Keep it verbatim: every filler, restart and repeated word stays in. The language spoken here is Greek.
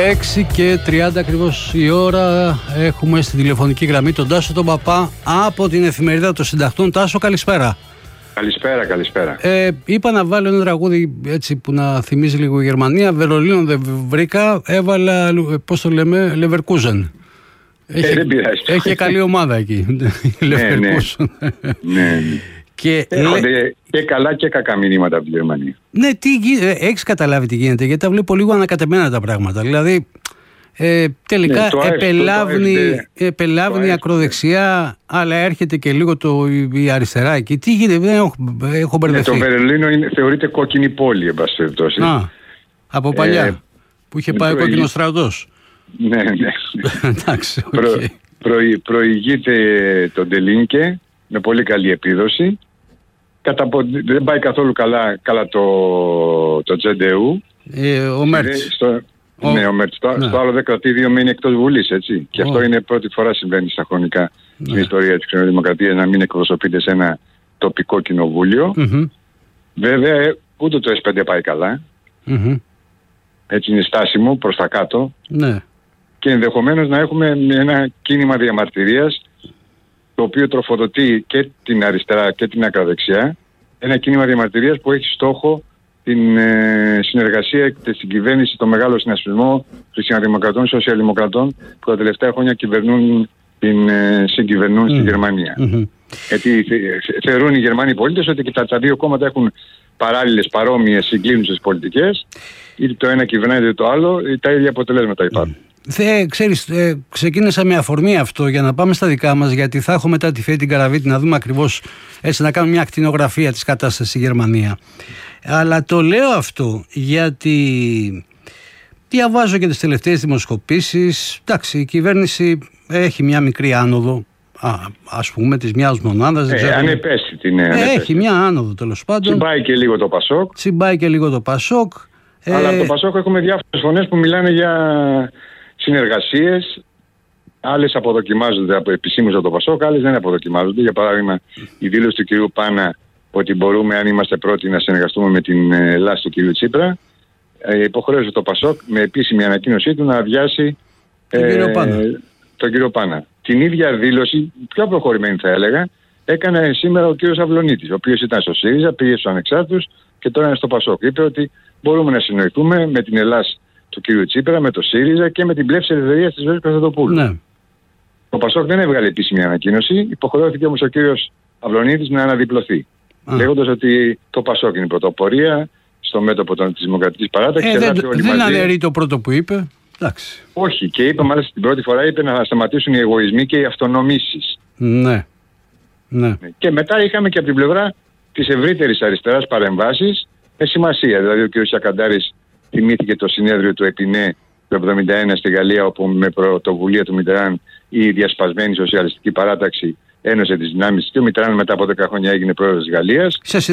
έξι και τριάντα ακριβώς η ώρα. Έχουμε στη τηλεφωνική γραμμή τον Τάσο τον Παπά από την εφημερίδα των Συντακτών. Τάσο, καλησπέρα. Καλησπέρα, καλησπέρα. Ε, είπα να βάλω ένα τραγούδι έτσι που να θυμίζει λίγο η Γερμανία. Βερολίνο δεν βρήκα. Έβαλα, πώς το λέμε, Leverkusen. Έχει, ε, δεν πειράζει. Έχει καλή ομάδα εκεί. Leverkusen. ναι, ναι. Και έρχονται λέ... και καλά και κακά μηνύματα από τη Γερμανία. Ναι, τι, έχεις καταλάβει τι γίνεται, γιατί τα βλέπω λίγο ανακατεμένα τα πράγματα. Δηλαδή, ε, τελικά ναι, επελάβνει, επελάβνει η ακροδεξιά, αλλά έρχεται και λίγο το, η αριστερά εκεί. Τι γίνεται, δεν έχω, έχω μπερδευτεί. Ναι, το Βερολίνο είναι, θεωρείται κόκκινη πόλη, εν πάση περιπτώσει. Α, από παλιά, ε, που είχε πάει ο προηγεί... κόκκινος στρατός. Ναι, ναι. Εντάξει, okay. Προ, προ, προηγείται τον Ντελίνκε με πολύ καλή επίδοση. Κατα, δεν πάει καθόλου καλά, καλά το, το Τζεντεού. Ε, ο Μέρτς. Στο, ο... Ναι, ο Μέρτς. Στο, ναι. στο άλλο δεκρατήδιο μένει εκτός Βουλής, έτσι. Και oh. αυτό είναι πρώτη φορά συμβαίνει στα χρονικά ναι. στην ιστορία της Χριστιανοδημοκρατίας να μην εκπροσωπείται σε ένα τοπικό κοινοβούλιο. Mm-hmm. Βέβαια, ούτε το ες πέντε πάει καλά. Mm-hmm. Έτσι είναι στάσιμο προς τα κάτω. Ναι. Και ενδεχομένως να έχουμε ένα κίνημα διαμαρτυρίας το οποίο τροφοδοτεί και την αριστερά και την ακραδεξιά, ένα κίνημα διαμαρτυρίας που έχει στόχο την ε, συνεργασία και την κυβέρνηση, το μεγάλο συνασπισμό χριστιανοδημοκρατών, σοσιαλδημοκρατών που τα τελευταία χρόνια κυβερνούν, την, ε, συγκυβερνούν mm. στη Γερμανία. Mm-hmm. Γιατί θε, θεωρούν οι Γερμανοί πολίτες ότι και τα, τα δύο κόμματα έχουν παράλληλες, παρόμοιες, συγκλίνουσες πολιτικές, είτε το ένα κυβερνάει είτε το άλλο, τα ίδια αποτελέσματα υπάρχουν. Mm. Θε, ξέρεις, ε, ξεκίνησα με αφορμή αυτό για να πάμε στα δικά μας, γιατί θα έχω μετά τη Φέη την Καραβίτη να δούμε ακριβώς, έτσι να κάνουμε μια ακτινογραφία της κατάστασης στη Γερμανία. Αλλά το λέω αυτό γιατί διαβάζω και τις τελευταίες δημοσκοπήσεις. Εντάξει, η κυβέρνηση έχει μια μικρή άνοδο, α, ας πούμε, της μιας μονάδας. Ε, ανεπαίσθητη, ναι. Ανεπαίσθητη. Έχει μια άνοδο τέλος πάντων. Τσιμπάει και λίγο το Πασόκ. Τσιμπάει και λίγο το Πασόκ. Αλλά ε, από το Πασόκ έχουμε διάφορες φωνές που μιλάνε για συνεργασίες, άλλες αποδοκιμάζονται από επισήμους από το Πασόκ, άλλες δεν αποδοκιμάζονται. Για παράδειγμα, η δήλωση του κυρίου Πάνα ότι μπορούμε, αν είμαστε πρώτοι, να συνεργαστούμε με την Ελλάδα του κυρίου Τσίπρα, ε, υποχρέωσε το Πασόκ με επίσημη ανακοίνωσή του να αδειάσει ε, τον, κύριο Πάνα. τον κύριο Πάνα. Την ίδια δήλωση, πιο προχωρημένη θα έλεγα, έκανε σήμερα ο κύριος Αυλωνίτης, ο οποίος ήταν στο ΣΥΡΙΖΑ, πήγε στους Ανεξάρτητους και τώρα είναι στο Πασόκ. Είπε ότι μπορούμε να συνοηθούμε με την Ελλάδα του κ. Τσίπρα, με το ΣΥΡΙΖΑ και με την πλεύση ελευθερίας της Ζωής Κωνσταντοπούλου. Ναι. Ο Πασόκ δεν έβγαλε επίσημη ανακοίνωση, υποχρεώθηκε όμως ο κ. Αυλωνίτης να αναδιπλωθεί. Λέγοντας ότι το Πασόκ είναι η πρωτοπορία στο μέτωπο της Δημοκρατικής Παράταξης. Ε, δεν δεν αναιρεί το πρώτο που είπε. Εντάξει. Όχι, και είπε μάλιστα την πρώτη φορά είπε να σταματήσουν οι εγωισμοί και οι αυτονομήσεις. Ναι. ναι. Και μετά είχαμε και από την πλευρά της ευρύτερης αριστεράς παρεμβάσεις με σημασία. Δηλαδή ο κ. Σακαντάρης θυμήθηκε το συνέδριο του ΕΠΙΝΕ το εβδομήντα ένα στη Γαλλία, όπου με πρωτοβουλία του Μιτεράν η διασπασμένη σοσιαλιστική παράταξη ένωσε τις δυνάμεις και ο Μιτεράν μετά από δέκα χρόνια έγινε πρόεδρος της Γαλλίας.